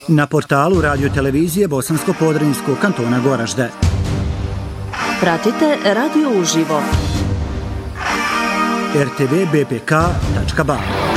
Na portalu Radio televizije Bosansko-Podrinjskog kantona Goražde. Pratite radio uživo. rtvbpk.ba